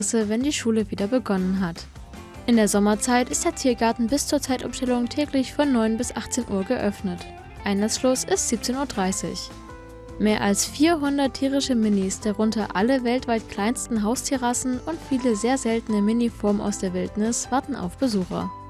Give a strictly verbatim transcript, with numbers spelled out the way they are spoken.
wenn die Schule wieder begonnen hat. In der Sommerzeit ist der Tiergarten bis zur Zeitumstellung täglich von neun bis achtzehn Uhr geöffnet. Einlassschluss ist siebzehn Uhr dreißig. Mehr als vierhundert tierische Minis, darunter alle weltweit kleinsten Haustierrassen und viele sehr seltene Miniformen aus der Wildnis, warten auf Besucher.